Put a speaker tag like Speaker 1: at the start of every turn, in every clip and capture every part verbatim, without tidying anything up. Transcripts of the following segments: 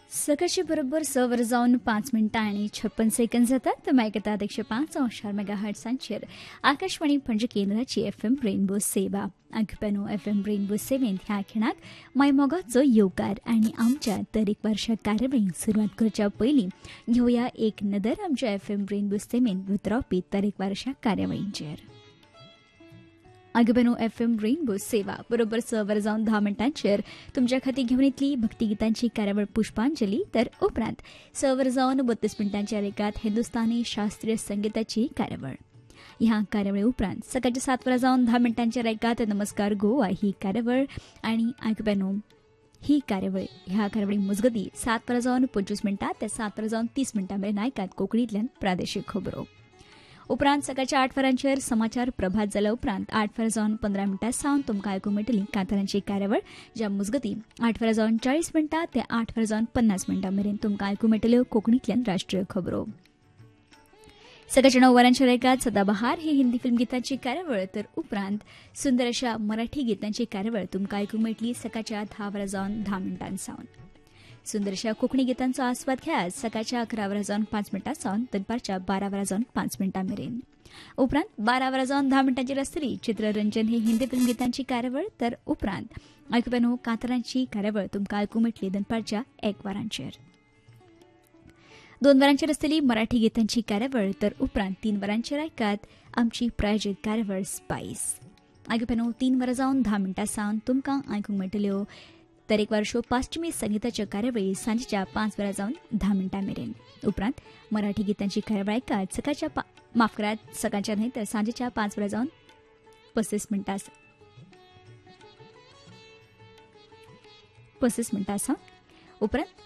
Speaker 1: सकाळची बरोबर स वर जाऊन पाच मिनिटां आणि छप्पन सेकंद जातात तर ऐकतात एकशे पाच अंशार मेगा हर्ट्सांचेर आकाशवाणी पणजी केंद्राची एफ एम रेनबो सेवा अगपेनो एफ एम रेनबो सेवेंत ह्या खिणाक मायमोगाचो येवकार आणि आमच्या दर एक वर्षा कार्यावळीक सुरवात करच्या पयलीं घेवया एक नदर आमच्या एफ एम रेनबो सेवेंत उतरावपी दर एक वर्षा कार्यावळींचेर. अगबेनो एफ एम रेनबो सेवा बरोबर स वर जावन धा मिनटांचेर तुमच्या खातीर घेवन येतली भक्तिगितांची कार्यावळ पुष्पांजली. तर उपरांत स वर जावन बत्तीस मिनटांच्या एकात हिंदुस्थानी शास्त्रीय संगीताची कार्यावळ. ह्या कार्यावळी उपरांत सकाळच्या सात वरां जावन धा मिनटांच्या एकात नमस्कार गोवा ही कार्यावळ आणि अगबेनो ही कार्यावळ ह्या कार्यावळी मजगती सात वरां जावन पंचवीस मिनटां ते सात वरां जावन तीस मिनटां मेरेन आयकात कोंकणींतल्यान प्रादेशीक खबरो. उपरांत सकाळच्या आठ वरांचेर समाचार प्रभात जाल्या उपरांत आठ वरां जावन पंदरा मिनटां सावन तुमकां आयकूंक मेळटली कांतारांची कार्यावळ ज्या मजगती आठ वरां जावन चाळीस मिनटां ते आठ वरां जावन पन्नास मिनटां मेरेन तुमकां आयकूंक मेळटल्यो कोंकणींतल्यान राष्ट्रीय खबरो. सकाळच्या णव वरांचेर एकात सदाबहार ही हिंदी फिल्म गितांची कार्यावळ तर उपरांत सुंदर अशा मराठी गितांची कार्यावळ तुमकां आयकूंक मेळटली सकाळच्या धा वरां जावन धा मिनटां सावन. सुंदरशा कोंकणी गितांचो आस्वाद घेयात सकाळच्या अकरा वरां जावन पांच मिनटां सावन दनपारच्या बारा वरां जावन पांच मिनटां मेरेन. उपरांत बारा वरां जावन धा मिनटांचेर आसतली चित्ररंजन ही हिंदी फिल्म गितांची कार्यावळ तर उपरांत आयकुपेनो कांतारांची कार्यावळ तुमकां आयकूंक मेळटली दनपारच्या एक वरांचेर. दोन वरांचेर आसतली मराठी गितांची कार्यावळ तर उपरांत तीन वरांचेर आयकात आमची प्रायोजीत कार्यावळ स्पायस. आयकुपेनो तीन वरां जावन धा मिनटां सावन तुमकां आयकूंक मेळटल्यो तर एक वर्षो पाश्चिमी संगीताच्या कार्यावळी सांजेच्या पांच वरां जावन धा मिनटां मेरेन. उपरांत मराठी गितांची कार्यावळ आयकात सकाळच्या माफ करात सकाळच्या न्हय तर सांजेच्या पांच वरां जावन पस्तीस मिनटां पस्तीस मिनटां आसा. उपरांत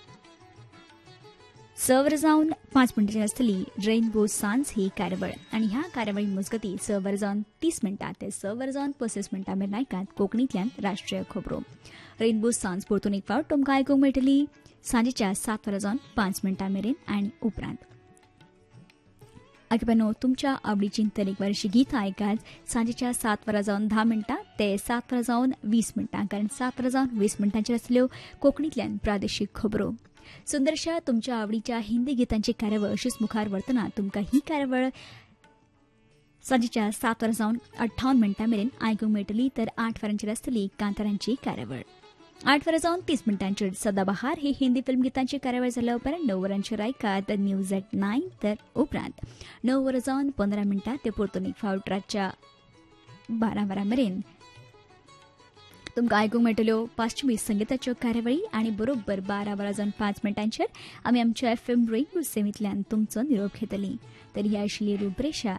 Speaker 1: स वरां जावन पांच मिनटांची आसतली रेनबो सांज ही कार्यावळ आनी ह्या कार्यावळी मजगती स वरां जावन तीस मिनटां ते स वरां जावन पस्तीस मिनटां मेरेन आयकात कोंकणींतल्यान राष्ट्रीय खबरो. रेनबो सांज परतून एक फावट तुमकां आयकूंक मेळटली सांजेच्या सात वरां जावन पांच मिनटां मेरेन आनी उपरांत आयकुपेनो तुमच्या आवडीची तरेक वर्षी गीत आयकात सांजेच्या सात वरां जावन धा मिनटां ते सात वरां जावन वीस मिनटां कारण सात वरां जावन वीस मिनटांचेर आसल्यो कोंकणींतल्यान प्रादेशीक खबरो. सुंदरशा तुमच्या आवडीच्या हिंदी गितांची कार्यावळ अशीच मुखार व्हरतना तुमकां ही कार्यावळ सांजेच्या सात वरां जावन अठ्ठावन मिनटां मेरेन आयकूंक मेळटली तर आठ वरांचेर आसतली कांतारांची कार्यावळ. आठ वरां जावन तीस मिनटांचेर सदाबहार ही हिंदी फिल्म गितांची कार्यावळ जाल्या उपरांत णव वरांचेर आयकात न्यूज एट नायन तर उपरांत णव वरां जावन पंदरा मिनटां ते परतून एक फावट रातच्या बारा वरां मेरेन तुमकां आयकूंक मेळटल्यो पाश्चिमी संगीताच्यो कार्यावळी आनी बरोबर बारा वरां जावन पांच मिनटांचेर आमी आमच्या एफ एम रेनबो सेवेंतल्यान तुमचो निरोप घेतली. तर ही आशिल्ली रूपरेषा